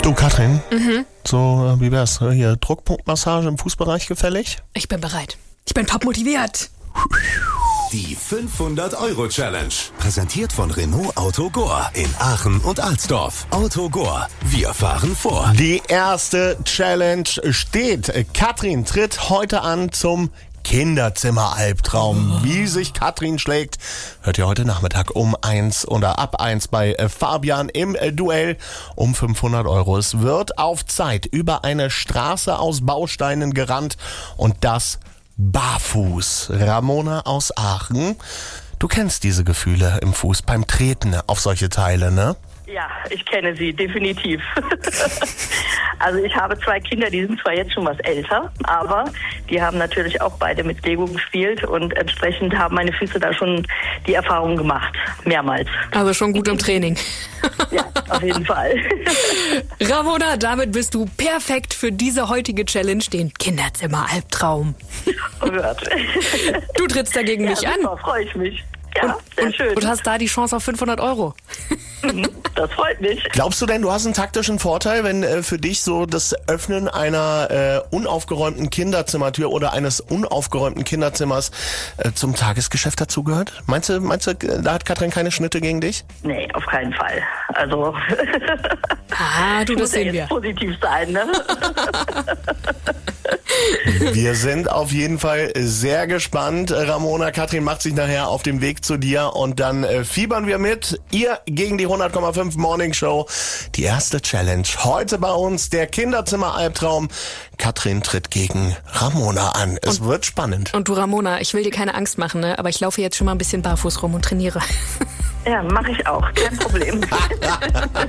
Du Katrin, so wie wär's? Hier Druckpunktmassage im Fußbereich gefällig? Ich bin bereit. Ich bin top motiviert. Die 500-Euro-Challenge. Präsentiert von Renault Auto Gore in Aachen und Alsdorf. Auto Gore. Wir fahren vor. Die erste Challenge steht. Katrin tritt heute an zum Kinderzimmer-Albtraum. Wie sich Katrin schlägt, hört ihr heute Nachmittag um 1 oder ab 1 bei Fabian im Duell um 500 Euro. Es wird auf Zeit über eine Straße aus Bausteinen gerannt und das barfuß. Ramona aus Aachen, du kennst diese Gefühle im Fuß beim Treten auf solche Teile, ne? Ja, ich kenne sie, definitiv. Also ich habe 2 Kinder, die sind zwar jetzt schon was älter, aber die haben natürlich auch beide mit Lego gespielt und entsprechend haben meine Füße da schon die Erfahrung gemacht, mehrmals. Also schon gut im Training. Ja, auf jeden Fall. Ramona, damit bist du perfekt für diese heutige Challenge, den Kinderzimmer-Albtraum. Oh Gott. Du trittst dagegen mich an. Super, freue ich mich. Ja, sehr schön. Und hast da die Chance auf 500 Euro. Das freut mich. Glaubst du denn, du hast einen taktischen Vorteil, wenn für dich so das Öffnen einer unaufgeräumten Kinderzimmertür oder eines unaufgeräumten Kinderzimmers zum Tagesgeschäft dazugehört? Meinst du, da hat Katrin keine Schnitte gegen dich? Nee, auf keinen Fall. Also, das sehen wir. Positiv sein, ne? Wir sind auf jeden Fall sehr gespannt. Ramona, Katrin macht sich nachher auf den Weg zu dir und dann fiebern wir mit. Ihr gegen die 100,5 Morning Show. Die erste Challenge heute bei uns, der Kinderzimmer-Albtraum. Katrin tritt gegen Ramona an. Es wird spannend. Und du Ramona, ich will dir keine Angst machen, ne? Aber ich laufe jetzt schon mal ein bisschen barfuß rum und trainiere. Ja, mache ich auch. Kein Problem.